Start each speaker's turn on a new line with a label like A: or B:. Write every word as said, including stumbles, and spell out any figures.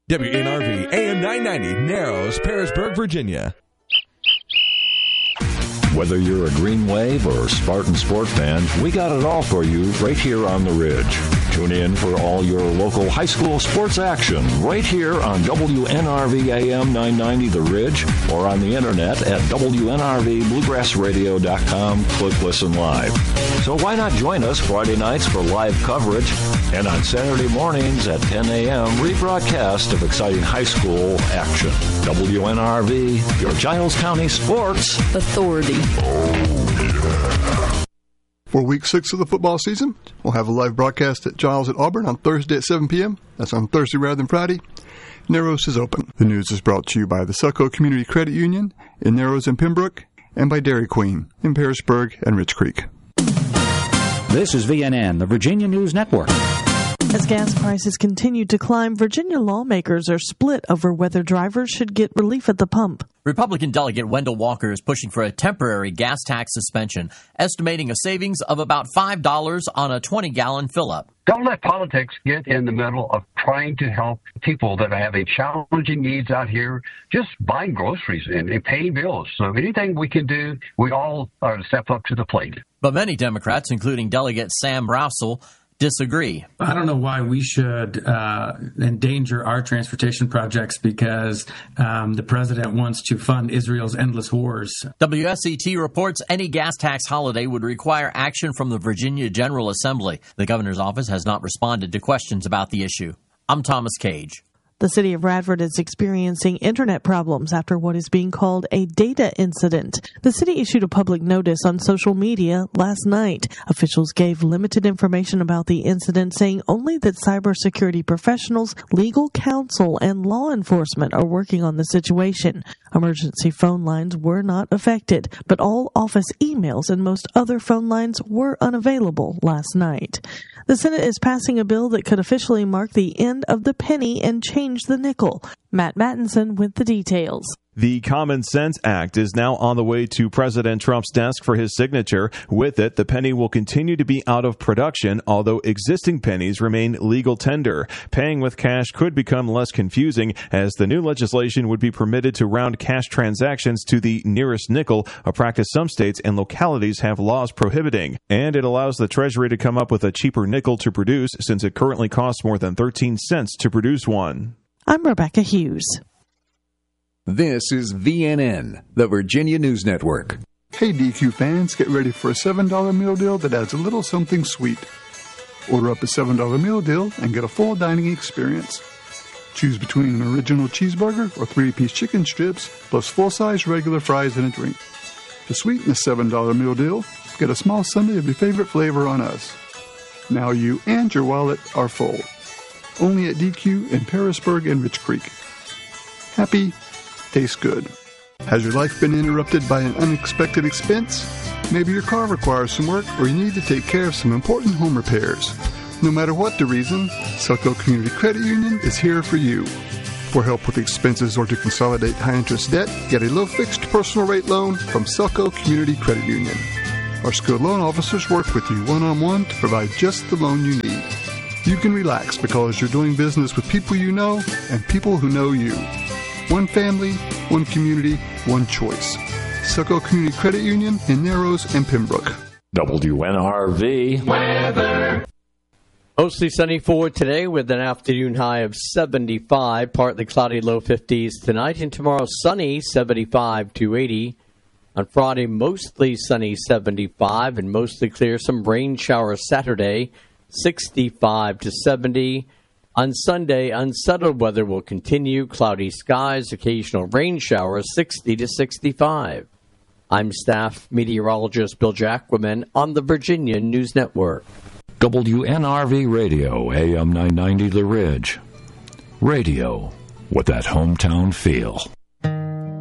A: W N R V A M nine ninety, Narrows, Pearisburg, Virginia.
B: Whether you're a Green Wave or Spartan Sport fan, we got it all for you right here on The Ridge. Tune in for all your local high school sports action right here on W N R V A M nine ninety The Ridge or on the internet at W N R V bluegrass radio dot com. Click Listen Live. So why not join us Friday nights for live coverage and on Saturday mornings at ten a.m. rebroadcast of exciting high school action. W N R V, your Giles County Sports
C: Authority.
B: Oh, yeah.
D: For week six of the football season, we'll have a live broadcast at Giles at Auburn on Thursday at seven p.m. That's on Thursday rather than Friday. Narrows is open. The news is brought to you by the Selco Community Credit Union in Narrows and Pembroke and by Dairy Queen in Pearisburg and Rich Creek.
E: This is V N N, the Virginia News Network.
F: As gas prices continue to climb, Virginia lawmakers are split over whether drivers should get relief at the pump.
G: Republican delegate Wendell Walker is pushing for a temporary gas tax suspension, estimating a savings of about five dollars on a twenty-gallon fill-up.
H: Don't let politics get in the middle of trying to help people that are having challenging needs out here, just buying groceries and, and paying bills. So anything we can do, we all are to step up to the plate.
G: But many Democrats, including Delegate Sam Roussel, disagree.
I: I don't know why we should uh, endanger our transportation projects because um, the president wants to fund Israel's endless wars.
G: W S E T reports any gas tax holiday would require action from the Virginia General Assembly. The governor's office has not responded to questions about the issue. I'm Thomas Cage.
F: The city of Radford is experiencing internet problems after what is being called a data incident. The city issued a public notice on social media last night. Officials gave limited information about the incident, saying only that cybersecurity professionals, legal counsel, and law enforcement are working on the situation. Emergency phone lines were not affected, but all office emails and most other phone lines were unavailable last night. The Senate is passing a bill that could officially mark the end of the penny and change the nickel. Matt Mattinson with the details.
J: The Common Sense Act is now on the way to President Trump's desk for his signature. With it, the penny will continue to be out of production, although existing pennies remain legal tender. Paying with cash could become less confusing, as the new legislation would be permitted to round cash transactions to the nearest nickel, a practice some states and localities have laws prohibiting. And it allows the Treasury to come up with a cheaper nickel to produce, since it currently costs more than thirteen cents to produce one.
F: I'm Rebecca Hughes.
K: This is V N N, the Virginia News Network.
D: Hey D Q fans, get ready for a seven dollar meal deal that adds a little something sweet. Order up a seven dollar meal deal and get a full dining experience. Choose between an original cheeseburger or three-piece chicken strips, plus full-size regular fries and a drink. To sweeten the seven dollar meal deal, get a small sundae of your favorite flavor on us. Now you and your wallet are full. Only at D Q in Pearisburg and Rich Creek. Happy, tastes good. Has your life been interrupted by an unexpected expense? Maybe your car requires some work or you need to take care of some important home repairs. No matter what the reason, Selco Community Credit Union is here for you. For help with expenses or to consolidate high-interest debt, get a low-fixed personal rate loan from Selco Community Credit Union. Our skilled loan officers work with you one-on-one to provide just the loan you need. You can relax because you're doing business with people you know and people who know you. One family, one community, one choice. Selco Community Credit Union in Narrows and Pembroke.
B: W N R V
L: weather. Mostly sunny for today with an afternoon high of seventy-five. Partly cloudy, low fifties tonight. And tomorrow sunny, seventy-five to eighty. On Friday, mostly sunny, seventy-five. And mostly clear, some rain showers Saturday, sixty-five to seventy. On Sunday, unsettled weather will continue. Cloudy skies, occasional rain showers, sixty to sixty-five. I'm staff meteorologist Bill Jacquemin on the Virginia News Network.
B: W N R V Radio, A M nine ninety The Ridge. Radio with that hometown feel.